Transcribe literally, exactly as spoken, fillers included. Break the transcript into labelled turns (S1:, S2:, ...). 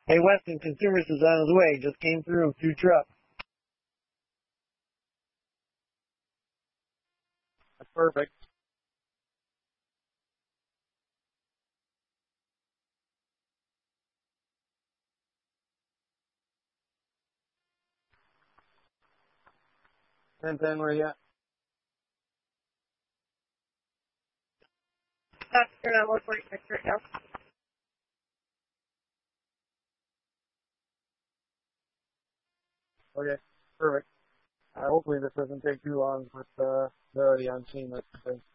S1: Hey, Weston, Consumers is on his way. Just came through. Two trucks. That's perfect. ten ten, where you at?
S2: That's turn on one forty-six right now.
S1: Okay, perfect. Uh, hopefully this doesn't take too long with uh, they're already on scene. That's the thing.